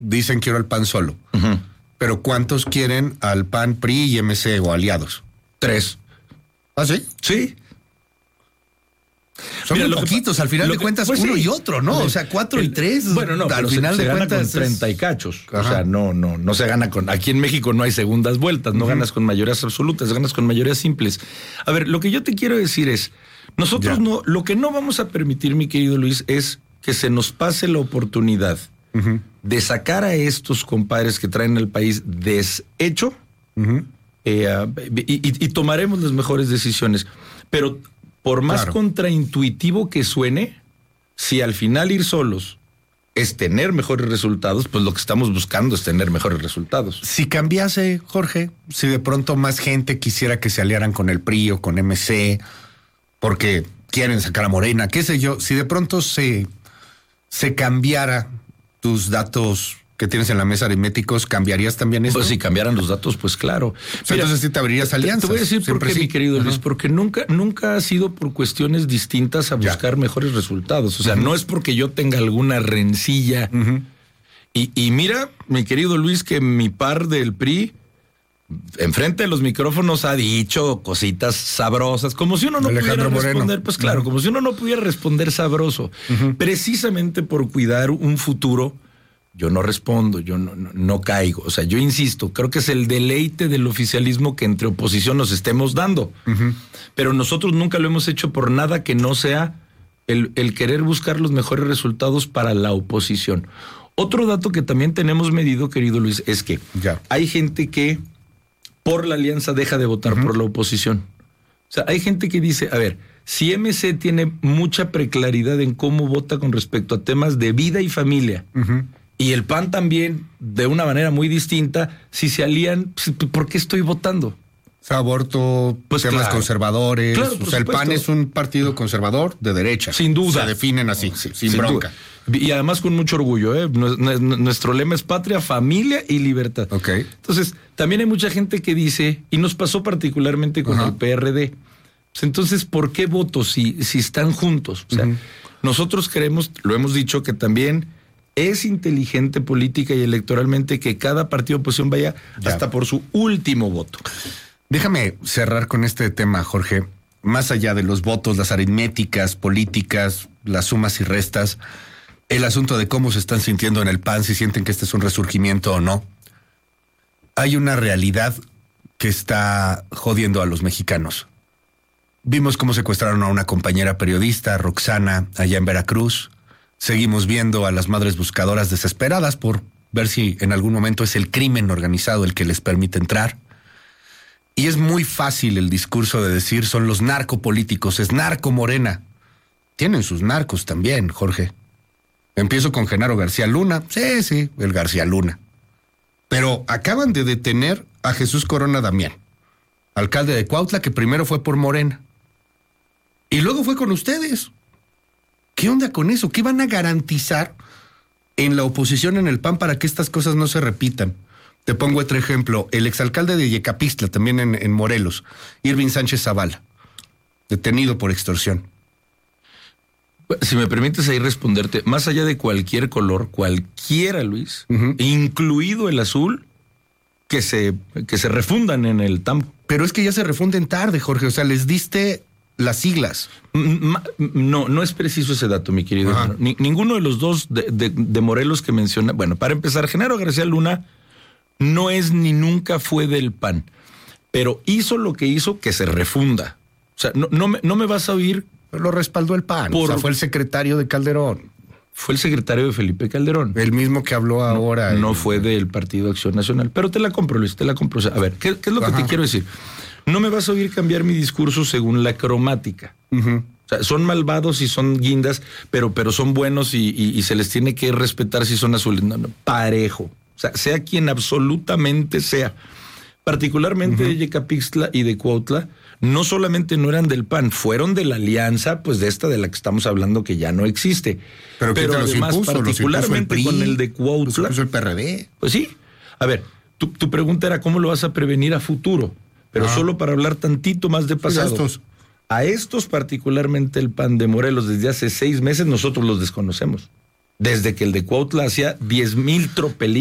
dicen quiero el PAN solo. Pero ¿cuántos quieren al PAN, PRI y MC o aliados? 3. ¿Ah, sí? Sí. Son muy poquitos, al final de cuentas, pues uno y otro, ¿no? O sea, 4 y 3. Bueno, no, al final de cuentas con 30 y cachos. Ajá. O sea, no se gana con... Aquí en México no hay segundas vueltas, no ganas con mayorías absolutas, ganas con mayorías simples. A ver, lo que yo te quiero decir es, nosotros lo que no vamos a permitir, mi querido Luis, es que se nos pase la oportunidad de sacar a estos compadres que traen al país deshecho y tomaremos las mejores decisiones. Pero por más contraintuitivo que suene, si al final ir solos es tener mejores resultados, pues lo que estamos buscando es tener mejores resultados. Si cambiase, Jorge, si de pronto más gente quisiera que se aliaran con el PRI o con MC, porque quieren sacar a Morena, qué sé yo, si de pronto se cambiara tus datos que tienes en la mesa aritméticos, ¿cambiarías también eso? Pues si cambiaran los datos, pues claro. Mira, entonces sí te abrirías alianzas. Te voy a decir por qué, mi querido Luis, porque nunca ha sido por cuestiones distintas a buscar mejores resultados. O sea, no es porque yo tenga alguna rencilla. Y mira, mi querido Luis, que mi par del PRI, enfrente de los micrófonos, ha dicho cositas sabrosas, como si uno no pudiera responder, pues claro, como si uno no pudiera responder sabroso. Precisamente por cuidar un futuro, yo no respondo, yo no caigo. O sea, yo insisto, creo que es el deleite del oficialismo que entre oposición nos estemos dando. Pero nosotros nunca lo hemos hecho por nada que no sea el querer buscar los mejores resultados para la oposición. Otro dato que también tenemos medido, querido Luis, es que hay gente que por la alianza deja de votar por la oposición. O sea, hay gente que dice, a ver, si MC tiene mucha preclaridad en cómo vota con respecto a temas de vida y familia, y el PAN también, de una manera muy distinta, si se alían, ¿por qué estoy votando? O sea, aborto, pues temas conservadores. Claro, o sea, el PAN es un partido conservador de derecha. Sin duda. Se definen así, sin bronca. Y además con mucho orgullo, ¿eh? Nuestro lema es patria, familia y libertad. Entonces, también hay mucha gente que dice, y nos pasó particularmente con el PRD, pues entonces, ¿por qué voto si están juntos? O sea, nosotros creemos, lo hemos dicho, que también es inteligente política y electoralmente que cada partido de oposición vaya hasta por su último voto. Déjame cerrar con este tema, Jorge. Más allá de los votos, las aritméticas, políticas, las sumas y restas, el asunto de cómo se están sintiendo en el PAN, si sienten que este es un resurgimiento o no. Hay una realidad que está jodiendo a los mexicanos. Vimos cómo secuestraron a una compañera periodista, Roxana, allá en Veracruz. Seguimos viendo a las madres buscadoras desesperadas por ver si en algún momento es el crimen organizado el que les permite entrar. Y es muy fácil el discurso de decir son los narcopolíticos, es narco Morena. Tienen sus narcos también, Jorge. Empiezo con Genaro García Luna. Sí, el García Luna. Pero acaban de detener a Jesús Corona Damián, alcalde de Cuautla, que primero fue por Morena. Y luego fue con ustedes. ¿Qué onda con eso? ¿Qué van a garantizar en la oposición, en el PAN, para que estas cosas no se repitan? Te pongo otro ejemplo. El exalcalde de Yecapixtla, también en Morelos, Irving Sánchez Zavala, detenido por extorsión. Si me permites ahí responderte, más allá de cualquier color, cualquiera, Luis, incluido el azul, que se refundan en el tambo. Pero es que ya se refunden tarde, Jorge. O sea, les diste las siglas. No es preciso ese dato, mi querido hermano. Ninguno de los dos de Morelos que menciona. Bueno, para empezar, Genaro García Luna no es ni nunca fue del PAN, pero hizo lo que hizo, que se refunda. O sea, no me vas a oír. Lo respaldó el PAN. O sea, fue el secretario de Calderón. Fue el secretario de Felipe Calderón. El mismo que habló ahora. No fue del Partido Acción Nacional. Pero te la compro, Luis, te la compro. O sea, a ver, ¿qué es lo que te quiero decir? No me vas a oír cambiar mi discurso según la cromática. O sea, son malvados y son guindas, pero son buenos y se les tiene que respetar si son azules. No, parejo. O sea, sea quien absolutamente sea. Particularmente de Yecapixtla y de Cuautla, no solamente no eran del PAN, fueron de la alianza, pues de esta de la que estamos hablando, que ya no existe. Pero además, particularmente con el de Cuautla. Los el PRD. Pues sí. A ver, tu pregunta era cómo lo vas a prevenir a futuro, pero solo para hablar tantito más de pasado. A estos particularmente el PAN de Morelos desde hace 6 meses nosotros los desconocemos. desde que el de Cuautla hacía 10,000 tropelías